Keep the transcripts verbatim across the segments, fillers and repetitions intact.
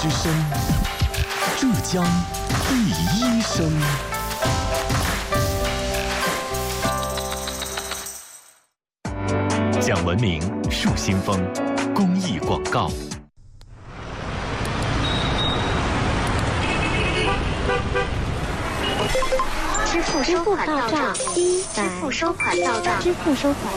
之声，浙江第一声。讲文明树新风，公益广告。 支付收款到账，支付收款到账，支付收款。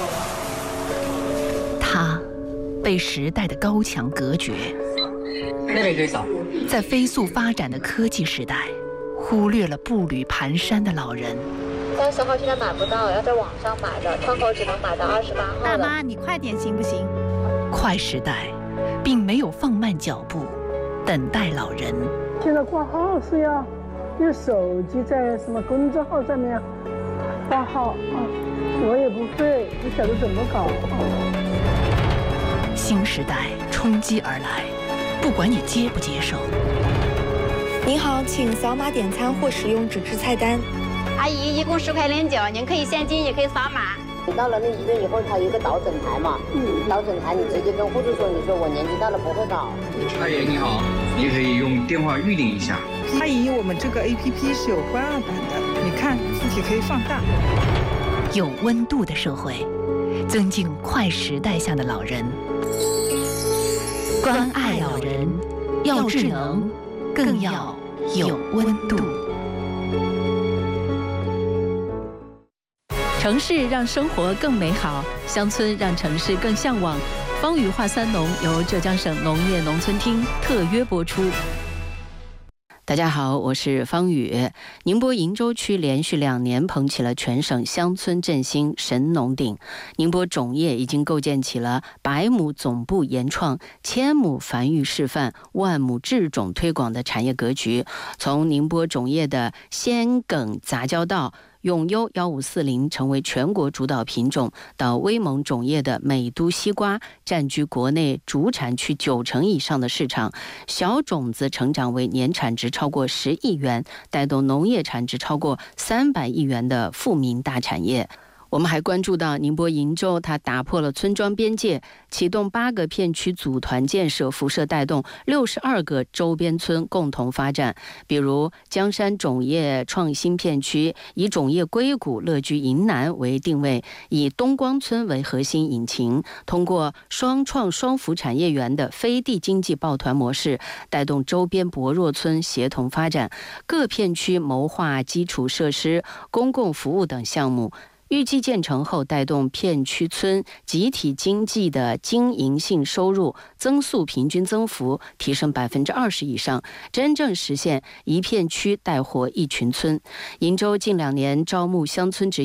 他被时代的高墙隔绝， 那边可以扫。 在飞速发展的科技时代，忽略了步履蹒跚的老人。 三十号现在买不到，要在网上买的，窗口只能买到二十八号的。 大妈，你快点行不行？ 快时代，并没有放慢脚步，等待老人。 现在挂号是要用手机在什么公众号上面挂号啊？我也不会，不晓得怎么搞。 新时代冲击而来，不管你接不接受。 您好，请扫码点餐或使用纸质菜单。 阿姨，一共十块零九，您可以现金，也可以扫码。 你到了那医院以后，它有一个导诊台嘛，嗯，导诊台你直接跟护士说，你说我年纪大了不会搞。 阿姨你好，你可以用电话预定一下。 阿姨，我们这个 A P P 是有关二版的，你看字体可以放大。 有温度的社会，尊敬快时代下的老人，关爱老人，要智能，更要有温度。 城市让生活更美好，乡村让城市更向往。方宇话三农由浙江省农业农村厅特约播出。大家好，我是方宇。宁波鄞州区连续两年捧起了全省乡村振兴神农鼎。宁波种业已经构建起了百亩总部研创、千亩繁育示范、万亩制种推广的产业格局。从宁波种业的鲜梗杂交稻永优一五四零成为全国主导品种，到威猛种业的美都西瓜占据国内主产区九成以上的市场，小种子成长为年产值超过十亿元，带动农业产值超过三百亿元的富民大产业。我们还关注到宁波鄞州，它打破了村庄边界，启动八个片区组团建设，辐射带动六十二个周边村共同发展。比如江山种业创新片区以种业硅谷乐居营南为定位，以东光村为核心引擎，通过双创双福产业园的飞地经济抱团模式，带动周边薄弱村协同发展。各片区谋划基础设施、公共服务等项目，预计建成后带动片区村集体经济的经营性收入增速平均增幅提升百分之二十以上，真正实现一片区带活一群村。鄞州近两年招募乡村职